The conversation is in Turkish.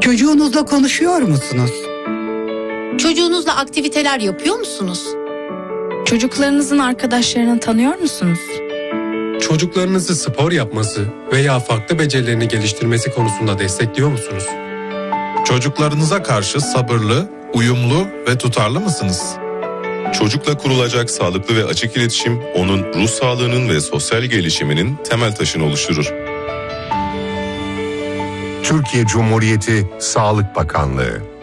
Çocuğunuzla konuşuyor musunuz? Çocuğunuzla aktiviteler yapıyor musunuz? Çocuklarınızın arkadaşlarını tanıyor musunuz? Çocuklarınızı spor yapması veya farklı becerilerini geliştirmesi konusunda destekliyor musunuz? Çocuklarınıza karşı sabırlı, uyumlu ve tutarlı mısınız? Çocukla kurulacak sağlıklı ve açık iletişim onun ruh sağlığının ve sosyal gelişiminin temel taşını oluşturur. Türkiye Cumhuriyeti Sağlık Bakanlığı